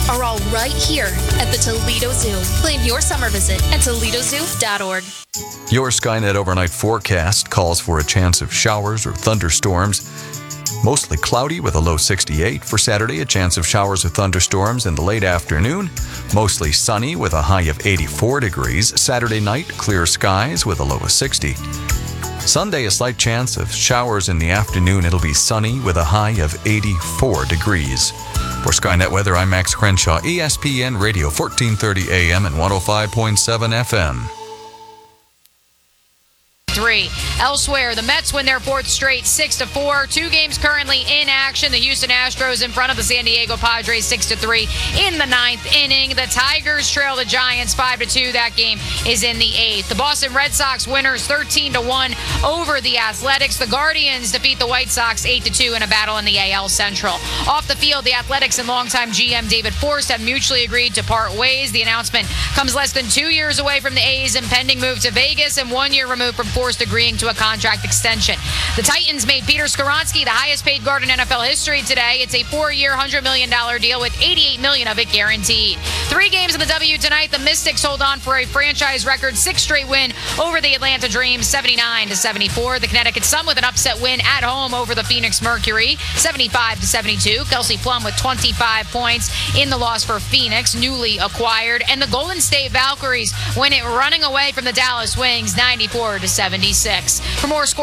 are all right here at the Toledo Zoo. Plan your summer visit at ToledoZoo.org. Your Skynet overnight forecast calls for a chance of showers or thunderstorms. Mostly cloudy with a low 68. For Saturday, a chance of showers or thunderstorms in the late afternoon. Mostly sunny with a high of 84 degrees. Saturday night, clear skies with a low of 60. Sunday, a slight chance of showers in the afternoon. It'll be sunny with a high of 84 degrees. For Skynet Weather, I'm Max Crenshaw, ESPN Radio, 1430 AM and 105.7 FM. Elsewhere, the Mets win their fourth straight 6-4. 2 games currently in action. The Houston Astros in front of the San Diego Padres 6-3 in the 9th inning. The Tigers trail the Giants 5-2. That game is in the 8th. The Boston Red Sox winners 13-1 over the Athletics. The Guardians defeat the White Sox 8-2 in a battle in the AL Central. Off the field, the Athletics and longtime GM David Forst have mutually agreed to part ways. The announcement comes less than 2 years away from the A's impending move to Vegas and 1 year removed from Forst agreeing to a contract extension. The Titans made Peter Skoronski the highest paid guard in NFL history today. It's a 4-year, $100 million deal with $88 million of it guaranteed. 3 games in the W tonight. The Mystics hold on for a franchise record 6th straight win over the Atlanta Dreams, 79-74. The Connecticut Sun with an upset win at home over the Phoenix Mercury, 75-72. Kelsey Plum with 25 points in the loss for Phoenix, newly acquired. And the Golden State Valkyries win it running away from the Dallas Wings, 94-76. For more